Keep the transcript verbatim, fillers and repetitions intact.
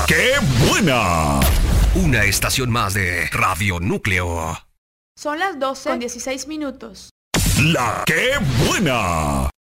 ¡Qué buena! Una estación más de Radio Núcleo. Son las doce con dieciséis minutos. La ¡Qué buena!